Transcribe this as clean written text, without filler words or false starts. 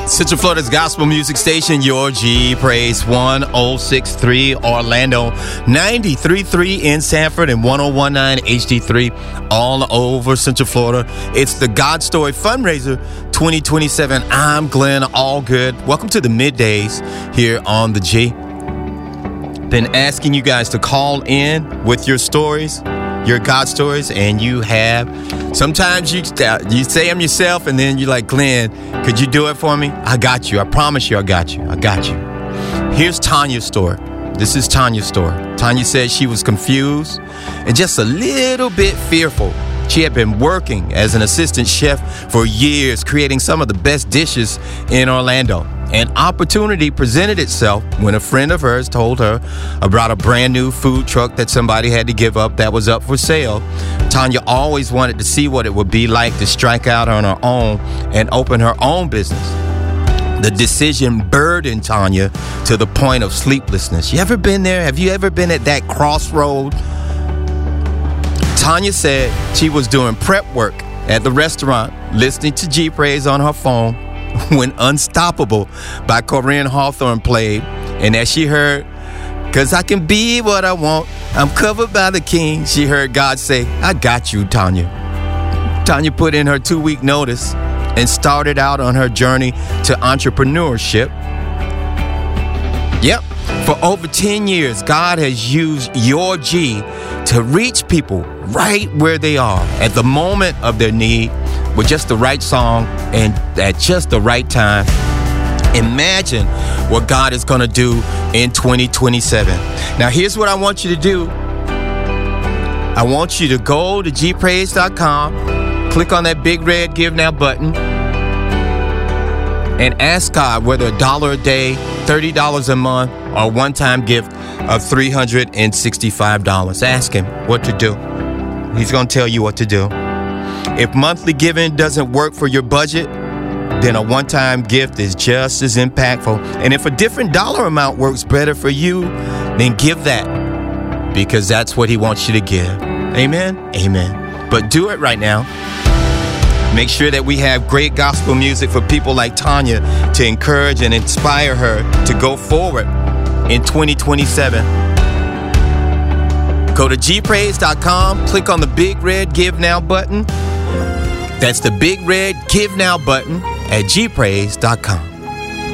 Central Florida's gospel music station, your G Praise 1063 Orlando, 93.3 in Sanford, and 101.9 HD3 all over Central Florida. It's the God Story Fundraiser 2027. I'm Glenn Allgood. Welcome to the middays here on the G. Been asking you guys to call in with your stories, your God stories, and you have. Sometimes you say them yourself, and then you're like, Glenn, could you do it for me? I got you. I promise you I got you. I got you. Here's Tanya's story. This is Tanya's story. Tanya said she was confused and just a little bit fearful. She had been working as an assistant chef for years, creating some of the best dishes in Orlando. An opportunity presented itself when a friend of hers told her about a brand new food truck that somebody had to give up that was up for sale. Tanya always wanted to see what it would be like to strike out on her own and open her own business. The decision burdened Tanya to the point of sleeplessness. You ever been there? Have you ever been at that crossroad? Tanya said she was doing prep work at the restaurant, listening to G Praise on her phone, when Unstoppable by Corinne Hawthorne played. And as she heard, "'Cause I can be what I want, I'm covered by the King," she heard God say, "I got you, Tanya." Tanya put in her 2-week notice and started out on her journey to entrepreneurship. Yep, for over 10 years, God has used your G to reach people right where they are at the moment of their need with just the right song and at just the right time. Imagine what God is going to do in 2027. Now, here's what I want you to do. I want you to go to gpraise.com, click on that big red Give Now button, and ask God whether $1 a day, $30 a month, or a one-time gift of $365. Ask him what to do. He's going to tell you what to do. If monthly giving doesn't work for your budget, then a one-time gift is just as impactful. And if a different dollar amount works better for you, then give that, because that's what he wants you to give. Amen? Amen. But do it right now. Make sure that we have great gospel music for people like Tanya to encourage and inspire her to go forward in 2027. Go to gpraise.com, click on the big red Give Now button. That's the big red Give Now button at gpraise.com.